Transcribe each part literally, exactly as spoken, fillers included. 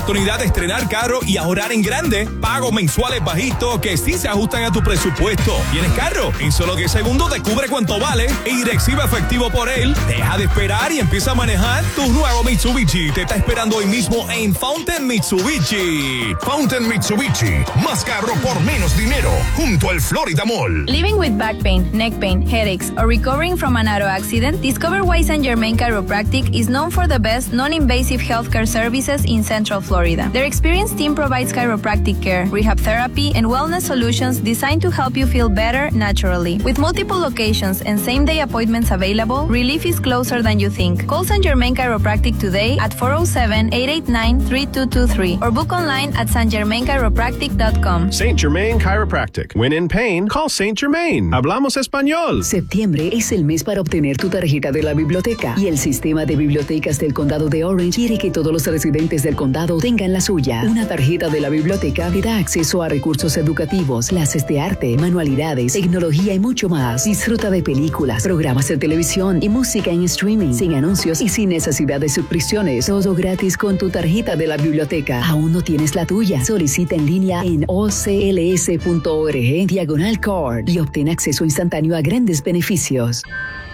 Oportunidad de estrenar carro y ahorrar en grande. Pagos mensuales bajitos que sí se ajustan a tu presupuesto. ¿Tienes carro? En solo diez segundos descubre cuánto vale y recibe efectivo por él. Deja de esperar y empieza a manejar tu nuevo Mitsubishi. Te está esperando hoy mismo en Fountain Mitsubishi. Fountain Mitsubishi. Más carro por menos dinero. Junto al Florida Mall. Living with back pain, neck pain, headaches, or recovering from an auto accident? Discover why Saint Germain Chiropractic is known for the best non-invasive healthcare services in Central Florida. Their experienced team provides chiropractic care, rehab therapy, and wellness solutions designed to help you feel better naturally. With multiple locations and same-day appointments available, relief is closer than you think. Call Saint Germain Chiropractic today at four oh seven, eight eight nine, three two two three or book online at saint germain chiropractic dot com. Saint Germain Chiropractic. When in pain, call Saint Germain. Hablamos español. Septiembre es el mes para obtener tu tarjeta de la biblioteca y el sistema de bibliotecas del condado de Orange quiere que todos los residentes del condado tengan la suya. Una tarjeta de la biblioteca te da acceso a recursos educativos, clases de arte, manualidades, tecnología y mucho más. Disfruta de películas, programas de televisión y música en streaming, sin anuncios y sin necesidad de suscripciones. Todo gratis con tu tarjeta de la biblioteca. ¿Aún no tienes la tuya? Solicita en línea en o c l s punto org diagonal card y obtén acceso instantáneo a grandes beneficios.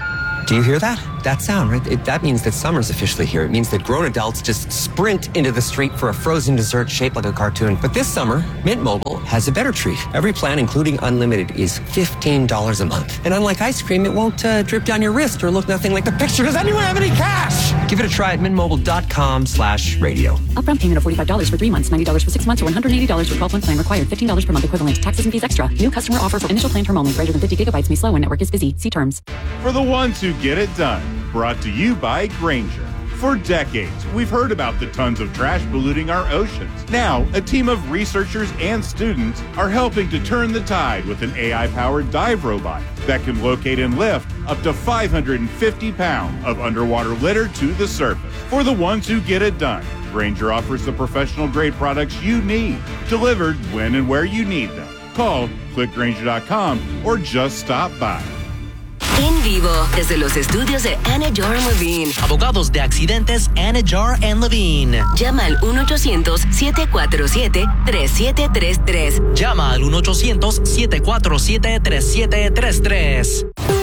Do you hear that? That sound, right? It, that means that summer's officially here. It means that grown adults just sprint into the street for a frozen dessert shaped like a cartoon. But this summer, Mint Mobile has a better treat. Every plan, including unlimited, is fifteen dollars a month. And unlike ice cream, it won't uh, drip down your wrist or look nothing like the picture. Does anyone have any cash? Give it a try at mintmobile.com slash radio. Upfront payment of forty-five dollars for three months, ninety dollars for six months, or one hundred eighty dollars for twelve-month plan required. fifteen dollars per month equivalent. Taxes and fees extra. New customer offer for initial plan term only. Greater than fifty gigabytes may slow when network is busy. See terms. For the ones who get it done. Brought to you by Grainger. For decades, we've heard about the tons of trash polluting our oceans. Now, a team of researchers and students are helping to turn the tide with an A I-powered dive robot that can locate and lift up to five hundred fifty pounds of underwater litter to the surface. For the ones who get it done, Grainger offers the professional-grade products you need, delivered when and where you need them. Call, click grainger dot com, or just stop by. En vivo, desde los estudios de Anidjar and Levine. Abogados de accidentes Anidjar and Levine. Llama al uno ochocientos, siete cuatro siete, tres siete tres tres. Llama al uno ochocientos, siete cuatro siete, tres siete tres tres.